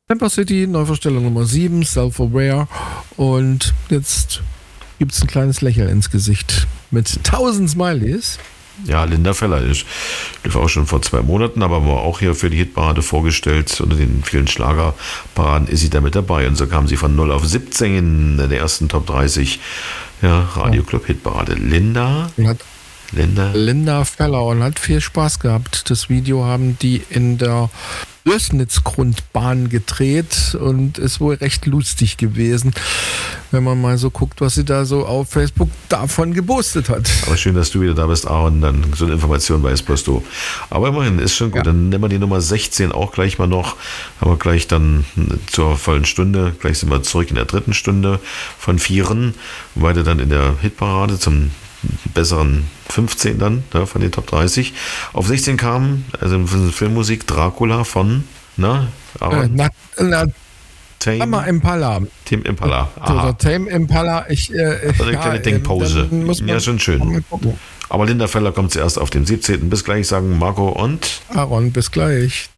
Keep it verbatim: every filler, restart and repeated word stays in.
Temper City, Neuvorstellung Nummer sieben, Self-Aware. Und jetzt gibt es ein kleines Lächeln ins Gesicht mit tausend Smileys. Ja, Linda Feller ist, lief auch schon vor zwei Monaten, aber war auch hier für die Hitparade vorgestellt. Unter den vielen Schlagerparaden ist sie da mit dabei. Und so kam sie von null auf siebzehn in der ersten Top dreißig. Ja, Radio Club Hitparade. Linda. Hat Linda. Linda Feller und hat viel Spaß gehabt. Das Video haben die in der Lößnitz-Grundbahn gedreht und ist wohl recht lustig gewesen, wenn man mal so guckt, was sie da so auf Facebook davon gepostet hat. Aber schön, dass du wieder da bist, Aaron, dann so eine Information weißt bloß du. Aber immerhin, ist schon gut. Ja. Dann nehmen wir die Nummer sechzehn auch gleich mal noch. Haben wir gleich dann zur vollen Stunde. Gleich sind wir zurück in der dritten Stunde von vieren. Weiter dann in der Hitparade zum besseren fünfzehn dann, ne, von den Top dreißig. Auf sechzehn kam, also Filmmusik, Dracula von, na, äh, na, na Tame Impala. Tame Impala. Oder Tame Impala. Ich, äh, also eine ja, kleine Denkpause. Ja, schon schön. Aber Linda Feller kommt zuerst auf dem siebzehnten Bis gleich, sagen Marco und Aaron, bis gleich.